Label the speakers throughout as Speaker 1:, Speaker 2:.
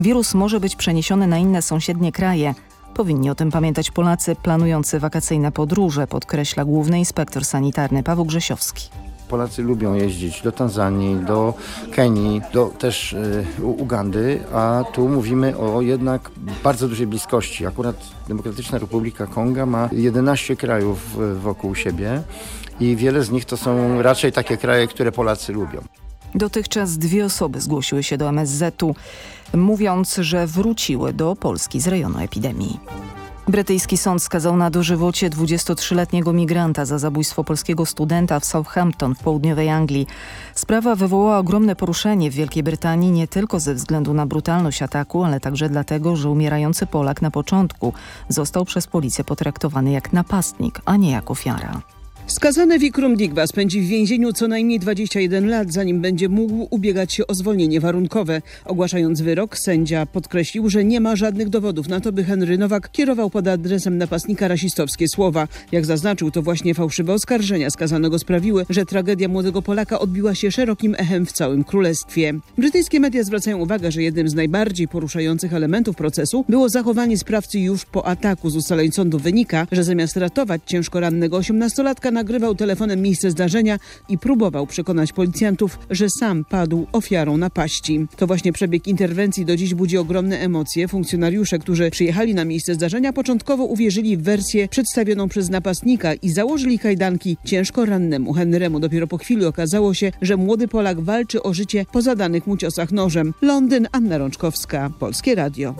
Speaker 1: Wirus może być przeniesiony na inne sąsiednie kraje. Powinni o tym pamiętać Polacy planujący wakacyjne podróże, podkreśla główny inspektor sanitarny Paweł Grzesiowski.
Speaker 2: Polacy lubią jeździć do Tanzanii, do Kenii, do też Ugandy, a tu mówimy o jednak bardzo dużej bliskości. Akurat Demokratyczna Republika Konga ma 11 krajów wokół siebie i wiele z nich to są raczej takie kraje, które Polacy lubią.
Speaker 1: Dotychczas 2 osoby zgłosiły się do MSZ-u, mówiąc, że wróciły do Polski z rejonu epidemii. Brytyjski sąd skazał na dożywocie 23-letniego migranta za zabójstwo polskiego studenta w Southampton w południowej Anglii. Sprawa wywołała ogromne poruszenie w Wielkiej Brytanii nie tylko ze względu na brutalność ataku, ale także dlatego, że umierający Polak na początku został przez policję potraktowany jak napastnik, a nie jak ofiara.
Speaker 3: Skazany Vikram Digba spędzi w więzieniu co najmniej 21 lat, zanim będzie mógł ubiegać się o zwolnienie warunkowe. Ogłaszając wyrok, sędzia podkreślił, że nie ma żadnych dowodów na to, by Henry Nowak kierował pod adresem napastnika rasistowskie słowa. Jak zaznaczył, to właśnie fałszywe oskarżenia skazanego sprawiły, że tragedia młodego Polaka odbiła się szerokim echem w całym królestwie. Brytyjskie media zwracają uwagę, że jednym z najbardziej poruszających elementów procesu było zachowanie sprawcy już po ataku. Z ustaleń sądu wynika, że zamiast ratować ciężko rannego 18-latka, nagrywał telefonem miejsce zdarzenia i próbował przekonać policjantów, że sam padł ofiarą napaści. To właśnie przebieg interwencji do dziś budzi ogromne emocje. Funkcjonariusze, którzy przyjechali na miejsce zdarzenia, początkowo uwierzyli w wersję przedstawioną przez napastnika i założyli kajdanki ciężko rannemu Henrymu. Dopiero po chwili okazało się, że młody Polak walczy o życie po zadanych mu ciosach nożem. Londyn, Anna Rączkowska, Polskie Radio.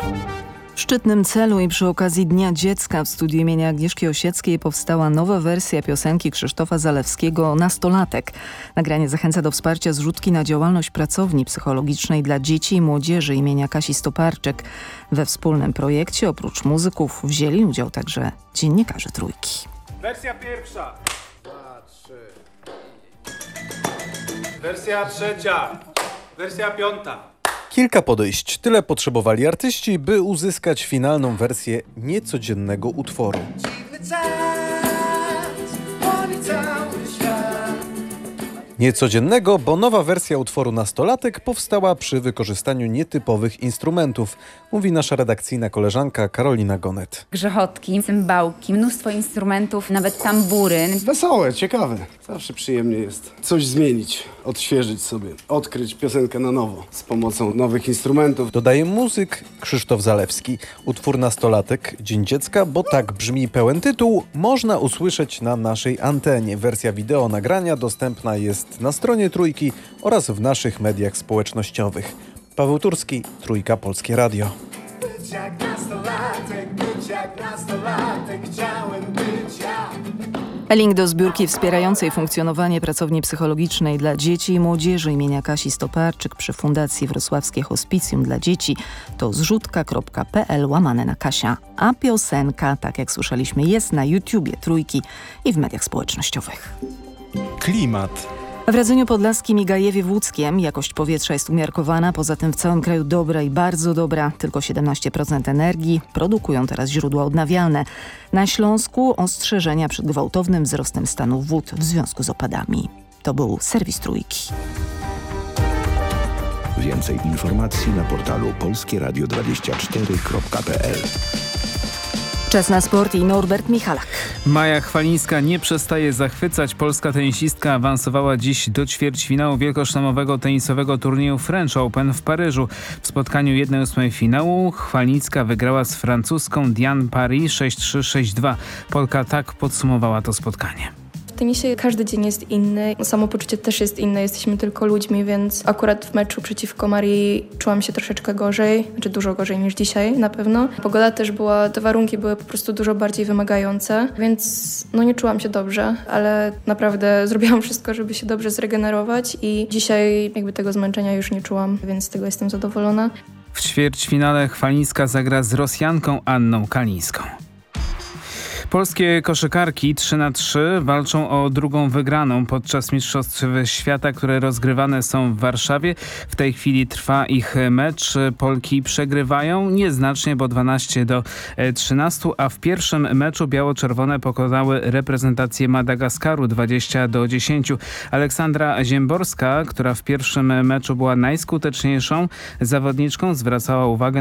Speaker 1: W szczytnym celu i przy okazji Dnia Dziecka w studiu imienia Agnieszki Osieckiej powstała nowa wersja piosenki Krzysztofa Zalewskiego „Nastolatek”. Nagranie zachęca do wsparcia zrzutki na działalność pracowni psychologicznej dla dzieci i młodzieży imienia Kasi Stoparczyk. We wspólnym projekcie oprócz muzyków wzięli udział także dziennikarze Trójki.
Speaker 4: Wersja pierwsza. 2, 3. Wersja trzecia. Wersja piąta.
Speaker 5: Kilka podejść. Tyle potrzebowali artyści, by uzyskać finalną wersję niecodziennego utworu. Niecodziennego, bo nowa wersja utworu Nastolatek powstała przy wykorzystaniu nietypowych instrumentów, mówi nasza redakcyjna koleżanka Karolina Gonet.
Speaker 6: Grzechotki, cymbałki, mnóstwo instrumentów, nawet tamburyn.
Speaker 7: Wesołe, ciekawe. Zawsze przyjemnie jest coś zmienić, odświeżyć sobie, odkryć piosenkę na nowo z pomocą nowych instrumentów.
Speaker 5: Dodaje muzyk Krzysztof Zalewski. Utwór Nastolatek, Dzień Dziecka, bo tak brzmi pełen tytuł, można usłyszeć na naszej antenie. Wersja wideo nagrania dostępna jest na stronie Trójki oraz w naszych mediach społecznościowych. Paweł Turski, Trójka, Polskie Radio.
Speaker 8: Być jak nastolatek, chciałem być ja.
Speaker 1: Link do zbiórki wspierającej funkcjonowanie pracowni psychologicznej dla dzieci i młodzieży imienia Kasi Stoparczyk przy Fundacji Wrocławskie Hospicjum dla Dzieci to zrzutka.pl/Kasia. A piosenka, tak jak słyszeliśmy, jest na YouTubie Trójki i w mediach społecznościowych.
Speaker 9: Klimat.
Speaker 1: W Radzeniu Podlaskim i Gajewie Łódzkiem jakość powietrza jest umiarkowana, poza tym w całym kraju dobra i bardzo dobra, tylko 17% energii produkują teraz źródła odnawialne. Na Śląsku ostrzeżenia przed gwałtownym wzrostem stanu wód w związku z opadami. To był serwis Trójki.
Speaker 10: Więcej informacji na portalu polskieradio24.pl.
Speaker 1: Czas na sport i Norbert Michalak.
Speaker 9: Maja Chwalińska nie przestaje zachwycać. Polska tenisistka awansowała dziś do ćwierćfinału wielkoszlemowego tenisowego turnieju French Open w Paryżu. W spotkaniu 1/8 finału Chwalińska wygrała z francuską Diane Paris 6-3, 6-2. Polka tak podsumowała to spotkanie.
Speaker 11: W tenisie każdy dzień jest inny, samopoczucie też jest inne, jesteśmy tylko ludźmi, więc akurat w meczu przeciwko Marii czułam się troszeczkę gorzej, znaczy dużo gorzej niż dzisiaj na pewno. Pogoda też była, te warunki były po prostu dużo bardziej wymagające, więc nie czułam się dobrze, ale naprawdę zrobiłam wszystko, żeby się dobrze zregenerować i dzisiaj jakby tego zmęczenia już nie czułam, więc z tego jestem zadowolona.
Speaker 9: W ćwierćfinale Chwalińska zagra z Rosjanką Anną Kalińską. Polskie koszykarki 3-3 walczą o drugą wygraną podczas Mistrzostw Świata, które rozgrywane są w Warszawie. W tej chwili trwa ich mecz. Polki przegrywają nieznacznie, bo 12-13, a w pierwszym meczu biało-czerwone pokonały reprezentację Madagaskaru 20-10. Aleksandra Ziemborska, która w pierwszym meczu była najskuteczniejszą zawodniczką, zwracała uwagę